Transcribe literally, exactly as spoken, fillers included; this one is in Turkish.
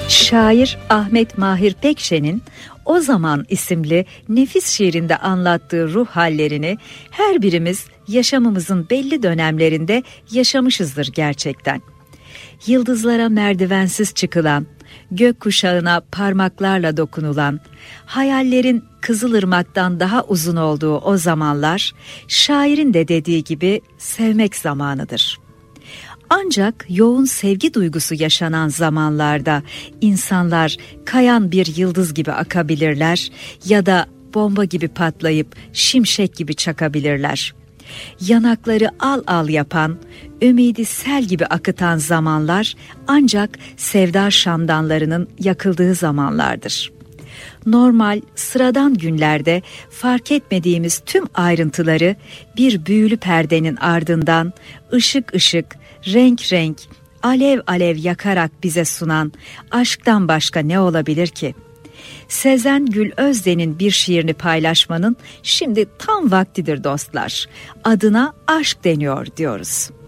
Şair Ahmet Mahir Pekşen'in O Zaman isimli nefis şiirinde anlattığı ruh hallerini her birimiz yaşamımızın belli dönemlerinde yaşamışızdır gerçekten. Yıldızlara merdivensiz çıkılan, gökkuşağına parmaklarla dokunulan, hayallerin Kızılırmak'tan daha uzun olduğu o zamanlar, şairin de dediği gibi sevmek zamanıdır. Ancak yoğun sevgi duygusu yaşanan zamanlarda insanlar kayan bir yıldız gibi akabilirler ya da bomba gibi patlayıp şimşek gibi çakabilirler. Yanakları al al yapan, ümidi sel gibi akıtan zamanlar ancak sevda şamdanlarının yakıldığı zamanlardır. Normal, sıradan günlerde fark etmediğimiz tüm ayrıntıları bir büyülü perdenin ardından ışık ışık, renk renk, alev alev yakarak bize sunan aşktan başka ne olabilir ki? Sezen Gül Özden'in bir şiirini paylaşmanın şimdi tam vaktidir dostlar. Adına aşk deniyor diyoruz.